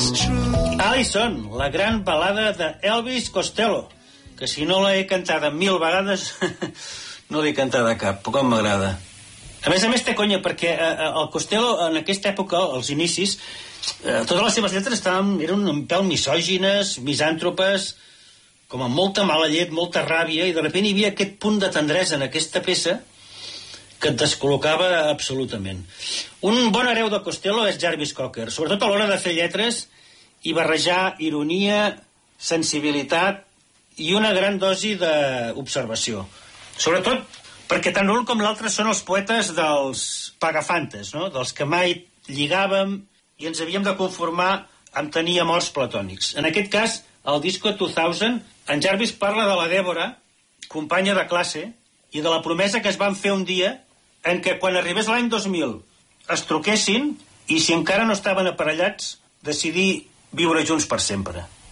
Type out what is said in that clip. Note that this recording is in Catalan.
Allison, la gran balada d'Elvis Costello, que si no l'he cantada 1000 vegades no l'he cantada cap, com m'agrada. A més té conya, perquè el Costello en aquesta època, als inicis, totes les seves lletres eren un pèl misògines, misàntropes, com amb molta mala llet, molta ràbia, i de sobte hi havia aquest punt de tendresa en aquesta peça que et descol·locava absolutament. Un bon hereu de Costello és Jarvis Cocker, sobretot a l'hora de fer lletres i barrejar ironia, sensibilitat i una gran dosi d'observació. Sobretot perquè tant l'un com l'altre són els poetes dels pagafantes, no? Dels que mai lligàvem i ens havíem de conformar amb tenir amors platònics. En aquest cas, al disco 2000, en Jarvis parla de la Dèbora, companya de classe, i de la promesa que es van fer un dia en què quan arribés l'any 2000 es truquessin i si encara no estaven aparellats decidir viure junts per sempre.